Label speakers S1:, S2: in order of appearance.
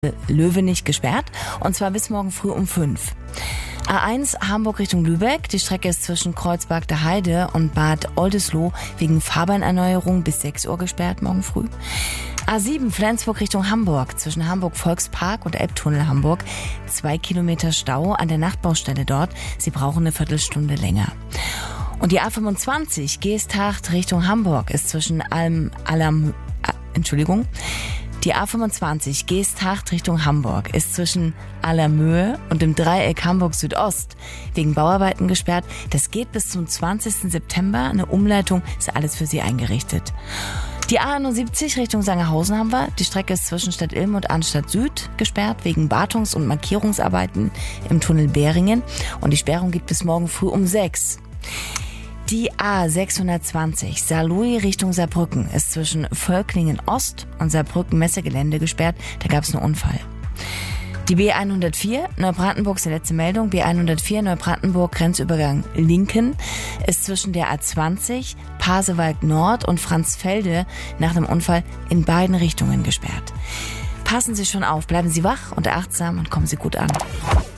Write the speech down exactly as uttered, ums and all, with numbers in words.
S1: Löwenich gesperrt, und zwar bis morgen früh um fünf. A eins Hamburg Richtung Lübeck. Die Strecke ist zwischen Kreuzberg der Heide und Bad Oldesloe wegen Fahrbahnerneuerung bis sechs Uhr gesperrt morgen früh. A sieben Flensburg Richtung Hamburg. Zwischen Hamburg Volkspark und Elbtunnel Hamburg. Zwei Kilometer Stau an der Nachtbaustelle dort. Sie brauchen eine Viertelstunde länger. Und die A fünfundzwanzig Geesthacht Richtung Hamburg ist zwischen Alm, Alam, äh, Entschuldigung. Die A fünfundzwanzig Geesthacht Richtung Hamburg ist zwischen Allermöhe und dem Dreieck Hamburg Südost wegen Bauarbeiten gesperrt. Das geht bis zum zwanzigsten September. Eine Umleitung ist alles für Sie eingerichtet. Die A einundsiebzig Richtung Sangerhausen haben wir. Die Strecke ist zwischen Stadt Ilm und Anstadt Süd gesperrt wegen Wartungs- und Markierungsarbeiten im Tunnel Beringen. Und die Sperrung geht bis morgen früh um sechs. Die A sechshundertzwanzig Saarlouis Richtung Saarbrücken ist zwischen Völklingen Ost und Saarbrücken Messegelände gesperrt. Da gab es einen Unfall. Die B hundertvier Neubrandenburg ist die letzte Meldung. B hundertvier Neubrandenburg Grenzübergang Linken ist zwischen der A zwanzig Pasewalk Nord und Franzfelde nach dem Unfall in beiden Richtungen gesperrt. Passen Sie schon auf, bleiben Sie wach und achtsam und kommen Sie gut an.